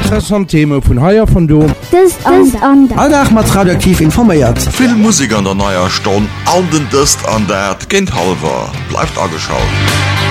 Interessant Thema vun Haiier von do. Alldag mat radioaktiv informiert. Viel Musik an der neuer Stunde, all den Dust an der Kind halber. Bleibt angeschaut.